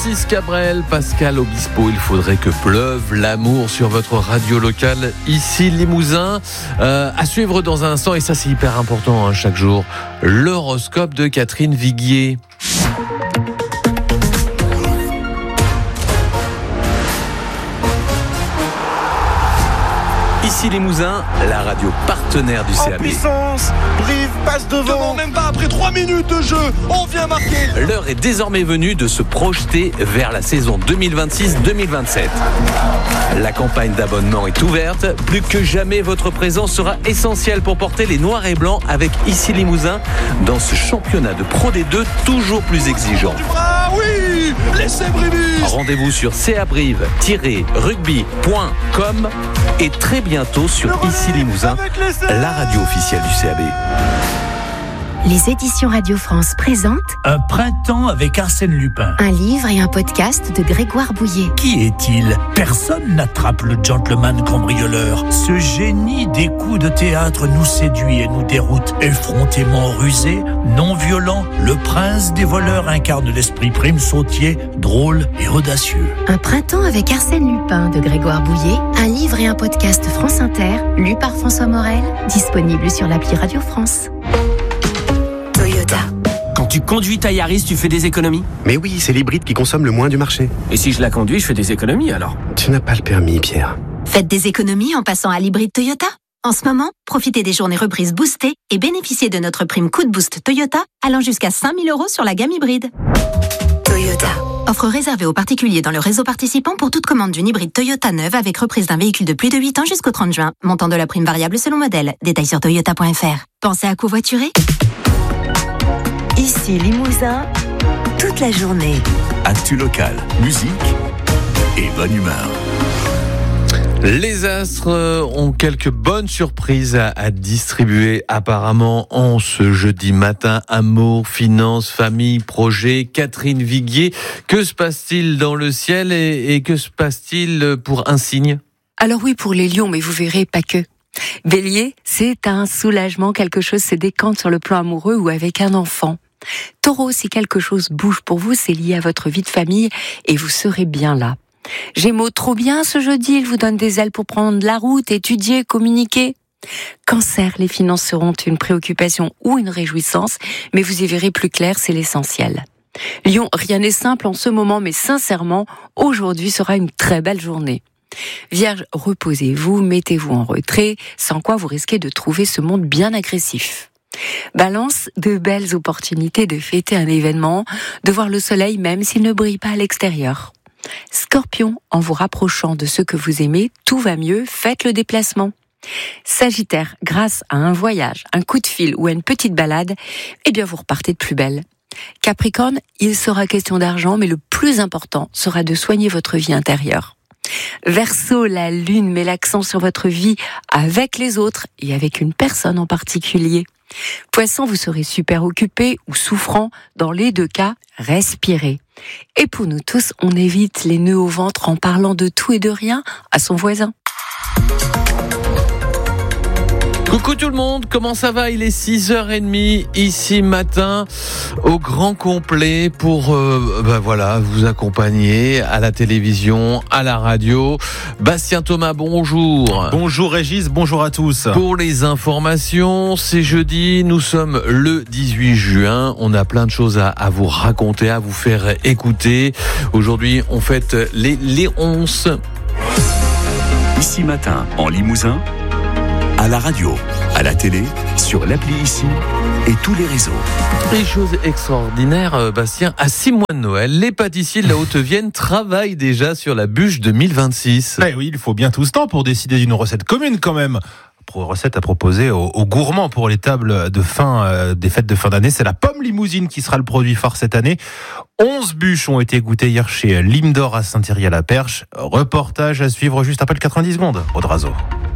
Francis Cabrel, Pascal Obispo, il faudrait que pleuve l'amour sur votre radio locale ici Limousin. À suivre dans un instant, et ça c'est hyper important chaque jour, l'horoscope de Catherine Viguier. Ici Limousin, la radio partenaire du CAB. En puissance, Brive passe devant. Même pas après 3 minutes de jeu, on vient marquer. L'heure est désormais venue de se projeter vers la saison 2026-2027. La campagne d'abonnement est ouverte. Plus que jamais, votre présence sera essentielle pour porter les noirs et blancs avec Ici Limousin dans ce championnat de Pro D2 toujours plus exigeant. Ah oui, laissez Brivus. Rendez-vous sur cabrive-rugby.com et très bientôt sur Ici Limousin, la radio officielle du CAB. Les éditions Radio France présentent Un printemps avec Arsène Lupin. un livre et un podcast de Grégoire Bouillet. Qui est-il ? Personne n'attrape le gentleman cambrioleur. Ce génie des coups de théâtre nous séduit et nous déroute. Effrontément rusé, non violent, le prince des voleurs incarne l'esprit prime sautier, drôle et audacieux. Un printemps avec Arsène Lupin de Grégoire Bouillet, un livre et un podcast France Inter, lu par François Morel, disponible sur l'appli Radio France. Toyota. Quand tu conduis ta Yaris, tu fais des économies. Mais oui, c'est l'hybride qui consomme le moins du marché. Et si je la conduis, je fais des économies alors. Tu n'as pas le permis, Pierre. Faites des économies en passant à l'hybride Toyota. En ce moment, profitez des journées reprises boostées et bénéficiez de notre prime coup de boost Toyota allant jusqu'à 5 000 € sur la gamme hybride. Toyota. Offre réservée aux particuliers dans le réseau participant pour toute commande d'une hybride Toyota neuve avec reprise d'un véhicule de plus de 8 ans jusqu'au 30 juin. Montant de la prime variable selon modèle. Détails sur toyota.fr. Pensez à covoiturer ? Ici Limousin, toute la journée. Actu local, musique et bonne humeur. Les astres ont quelques bonnes surprises à distribuer apparemment en ce jeudi matin. Amour, finances, famille, projet. Catherine Viguier, que se passe-t-il dans le ciel et que se passe-t-il pour un signe ? Alors oui, pour les lions, mais vous verrez, pas que. Bélier, c'est un soulagement, quelque chose se décante sur le plan amoureux ou avec un enfant. Taureau, si quelque chose bouge pour vous, c'est lié à votre vie de famille et vous serez bien là. Gémeaux, trop bien ce jeudi, il vous donne des ailes pour prendre la route, étudier, communiquer. Cancer, les finances seront une préoccupation ou une réjouissance, mais vous y verrez plus clair, c'est l'essentiel. Lion, rien n'est simple en ce moment, mais sincèrement, aujourd'hui sera une très belle journée. Vierge, reposez-vous, mettez-vous en retrait, sans quoi vous risquez de trouver ce monde bien agressif. Balance, de belles opportunités de fêter un événement, de voir le soleil même s'il ne brille pas à l'extérieur. Scorpion, en vous rapprochant de ceux que vous aimez, tout va mieux, faites le déplacement. Sagittaire, grâce à un voyage, un coup de fil ou à une petite balade, eh bien vous repartez de plus belle. Capricorne, il sera question d'argent, mais le plus important sera de soigner votre vie intérieure. Verseau, la lune met l'accent sur votre vie avec les autres et avec une personne en particulier. Poisson, vous serez super occupé ou souffrant. Dans les deux cas, respirez. Et pour nous tous, on évite les nœuds au ventre en parlant de tout et de rien à son voisin. Coucou tout le monde, comment ça va ? Il est 6h30 ici matin au grand complet pour vous accompagner à la télévision, à la radio. Bastien Thomas, bonjour. Bonjour Régis, bonjour à tous. Pour les informations, c'est jeudi, nous sommes le 18 juin. On a plein de choses à vous raconter, à vous faire écouter. Aujourd'hui, on fête les Léonces. Ici matin, en Limousin, à la radio, à la télé, sur l'appli Ici et tous les réseaux. Les choses extraordinaires, Bastien, à 6 mois de Noël, les pâtissiers de la Haute-Vienne travaillent déjà sur la bûche 2026. Eh oui, il faut bien tout ce temps pour décider d'une recette commune quand même. Recette à proposer aux gourmands pour les tables de fin des fêtes de fin d'année. C'est la pomme limousine qui sera le produit phare cette année. 11 bûches ont été goûtées hier chez Lim'Dor à Saint-Thierry-à-la-Perche. Reportage à suivre juste après le 90 secondes. Audrazo.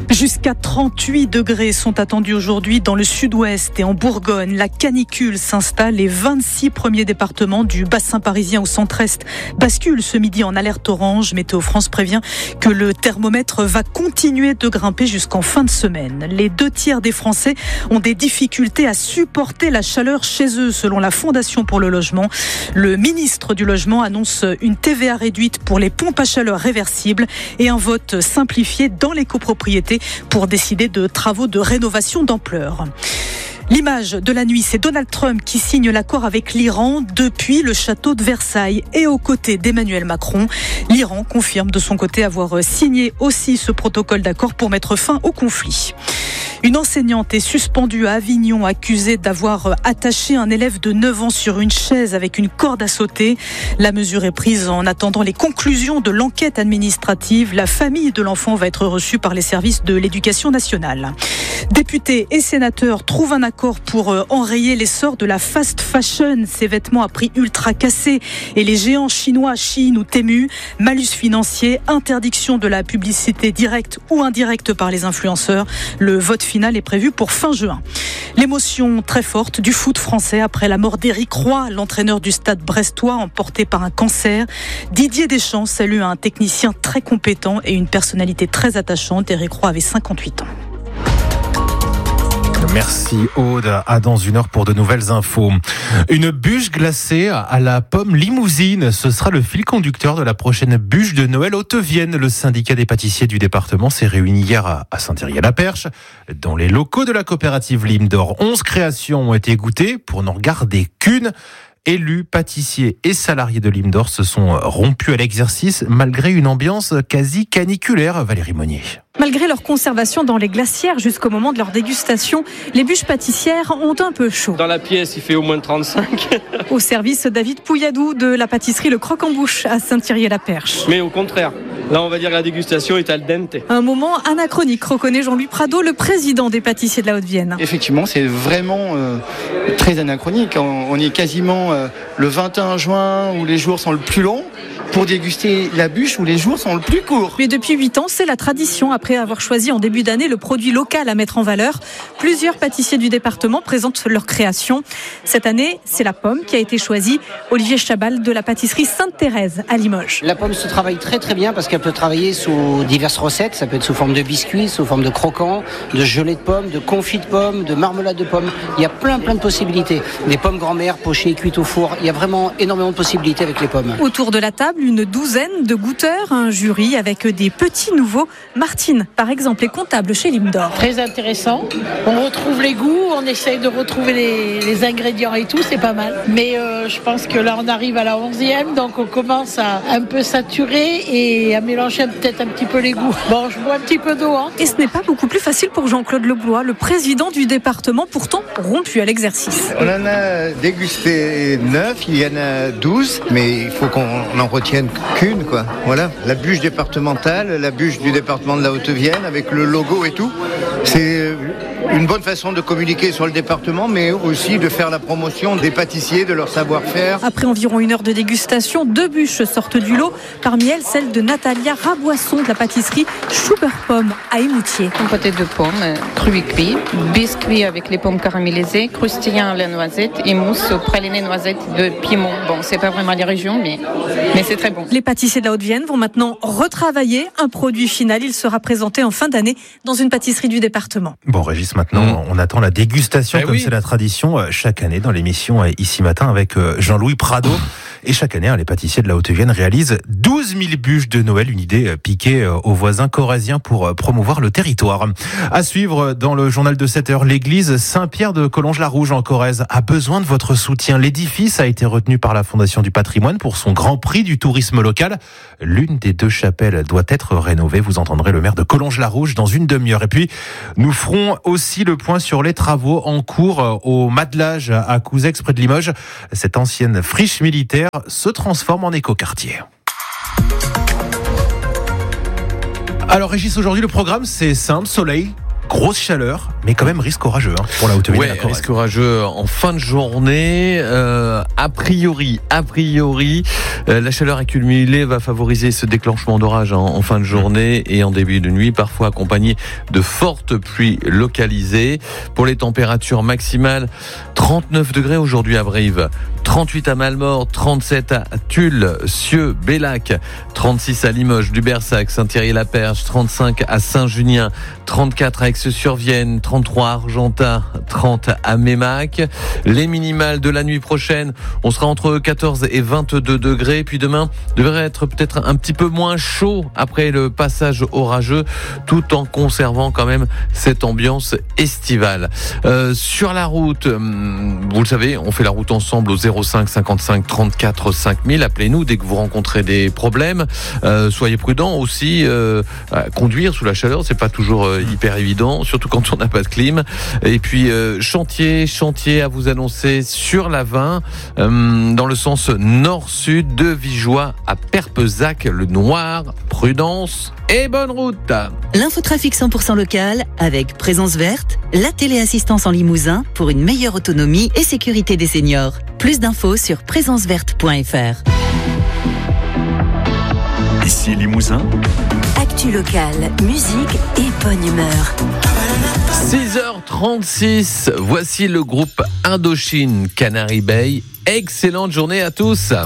Jusqu'à 38 degrés sont attendus aujourd'hui dans le sud-ouest et en Bourgogne. La canicule s'installe. Les 26 premiers départements du bassin parisien au centre-est basculent ce midi en alerte orange. Météo France prévient que le thermomètre va continuer de grimper jusqu'en fin de semaine. Les 2/3 des Français ont des difficultés à supporter la chaleur chez eux, selon la Fondation pour le logement. Le ministre du Logement annonce une TVA réduite pour les pompes à chaleur réversibles et un vote simplifié dans les copropriétés pour décider de travaux de rénovation d'ampleur. L'image de la nuit, c'est Donald Trump qui signe l'accord avec l'Iran depuis le château de Versailles et aux côtés d'Emmanuel Macron. L'Iran confirme de son côté avoir signé aussi ce protocole d'accord pour mettre fin au conflit. Une enseignante est suspendue à Avignon, accusée d'avoir attaché un élève de 9 ans sur une chaise avec une corde à sauter. La mesure est prise en attendant les conclusions de l'enquête administrative. La famille de l'enfant va être reçue par les services de l'éducation nationale. Députés et sénateurs trouvent un accord pour enrayer l'essor de la fast fashion. Ces vêtements à prix ultra cassés et les géants chinois Shein ou Temu. Malus financier, interdiction de la publicité directe ou indirecte par les influenceurs. Le vote final est prévu pour fin juin. L'émotion très forte du foot français après la mort d'Éric Roy, l'entraîneur du Stade brestois emporté par un cancer. Didier Deschamps salue un technicien très compétent et une personnalité très attachante. Éric Roy avait 58 ans. Merci Aude, à dans une heure pour de nouvelles infos. Une bûche glacée à la pomme limousine, ce sera le fil conducteur de la prochaine bûche de Noël Haute-Vienne. Le syndicat des pâtissiers du département s'est réuni hier à Saint-Thierry-à-la-Perche, dans les locaux de la coopérative Lime d'Or. 11 créations ont été goûtées pour n'en garder qu'une. Élus, pâtissiers et salariés de Lime d'Or se sont rompus à l'exercice malgré une ambiance quasi caniculaire. Valérie Monnier. Malgré leur conservation dans les glacières jusqu'au moment de leur dégustation, les bûches pâtissières ont un peu chaud. Dans la pièce, il fait au moins 35. Au service, David Pouilladou de la pâtisserie Le Croc-en-Bouche à Saint-Thierry-la-Perche. Mais au contraire, là on va dire que la dégustation est al dente. Un moment anachronique, reconnaît Jean-Louis Prado, le président des pâtissiers de la Haute-Vienne. Effectivement, c'est vraiment très anachronique. On est quasiment le 21 juin où les jours sont le plus longs pour déguster la bûche où les jours sont le plus courts. Mais depuis 8 ans, c'est la tradition. Après avoir choisi en début d'année le produit local à mettre en valeur, plusieurs pâtissiers du département présentent leur création. Cette année, c'est la pomme qui a été choisie. Olivier Chabal de la pâtisserie Sainte-Thérèse à Limoges. La pomme se travaille très très bien parce qu'elle peut travailler sous diverses recettes. Ça peut être sous forme de biscuits, sous forme de croquants, de gelée de pommes, de confit de pommes, de marmelade de pommes. Il y a plein de possibilités. Des pommes grand-mère pochées, cuites au four. Il y a vraiment énormément de possibilités avec les pommes. Autour de la table, une douzaine de goûteurs, un jury avec des petits nouveaux. Martine, par exemple, est comptable chez Lime d'Or. Très intéressant. On retrouve les goûts, on essaye de retrouver les ingrédients et tout, c'est pas mal. Mais je pense que là, on arrive à la 11e, donc on commence à un peu saturer et à mélanger peut-être un petit peu les goûts. Bon, je bois un petit peu d'eau. Et ce n'est pas beaucoup plus facile pour Jean-Claude Leblois, le président du département, pourtant rompu à l'exercice. On en a dégusté 9, il y en a 12, mais il faut qu'on en retienne qu'une, quoi. Voilà, la bûche départementale, la bûche du département de la Haute-Vienne, avec le logo et tout. C'est une bonne façon de communiquer sur le département, mais aussi de faire la promotion des pâtissiers, de leur savoir-faire. Après environ 1 heure de dégustation, 2 bûches sortent du lot. Parmi elles, celle de Natalia Raboisson de la pâtisserie Sugar Pomme à Émoutier. Compoté de pommes, cru et cuit, biscuits avec les pommes caramélisées, croustillant à la noisette et mousse au praliné noisette de Piémont. Bon, c'est pas vraiment les régions, mais c'est très bon. Les pâtissiers de la Haute-Vienne vont maintenant retravailler un produit final. Il sera présenté en fin d'année dans une pâtisserie du département. Bon, Régis, maintenant, on attend la dégustation, comme c'est la tradition chaque année dans l'émission Ici Matin avec Jean-Louis Prado. Et chaque année, les pâtissiers de la Haute-Vienne réalisent 12 000 bûches de Noël, une idée piquée aux voisins corréziens pour promouvoir le territoire. À suivre dans le journal de 7 heures, l'église Saint-Pierre de Collonges-la-Rouge en Corrèze a besoin de votre soutien. L'édifice a été retenu par la Fondation du Patrimoine pour son grand prix du tourisme local. L'une des 2 chapelles doit être rénovée. Vous entendrez le maire de Collonges-la-Rouge dans une demi-heure. Et puis, nous ferons aussi le point sur les travaux en cours au Madelage à Couzex près de Limoges. Cette ancienne friche militaire se transforme en écoquartier. Alors Régis, aujourd'hui le programme c'est simple, soleil, grosse chaleur, mais quand même risque orageux pour la Haute-Vienne. Ouais, risque orageux en fin de journée. A priori, la chaleur accumulée va favoriser ce déclenchement d'orage en fin de journée et en début de nuit, parfois accompagné de fortes pluies localisées. Pour les températures maximales, 39 degrés aujourd'hui à Brive, 38 à Malmort, 37 à Tulle, Cieux, Bellac, 36 à Limoges, Dubersac, Saint-Thierry-la-Perche, 35 à Saint-Junien, 34 à Aix-sur-Vienne, 33 à Argentat, 30 à Mémac. Les minimales de la nuit prochaine, on sera entre 14 et 22 degrés. Puis demain devrait être peut-être un petit peu moins chaud après le passage orageux, tout en conservant quand même cette ambiance estivale. Sur la route, vous le savez, on fait la route ensemble au 05 55 34 5000. Appelez-nous dès que vous rencontrez des problèmes. Soyez prudents aussi. Conduire sous la chaleur, c'est pas toujours hyper évident, surtout quand on n'a pas de clim. Et puis chantier à vous annoncer sur la 20 dans le sens nord-sud de Vigeois à Perpezac, le Noir. Prudence et bonne route. L'infotrafic 100% local avec Présence Verte, la téléassistance en Limousin pour une meilleure autonomie et sécurité des seniors. Plus d'infos sur présenceverte.fr. Ici Limousin. Actu locale, musique et bonne humeur. 6h36, voici le groupe Indochine Canary Bay. Excellente journée à tous.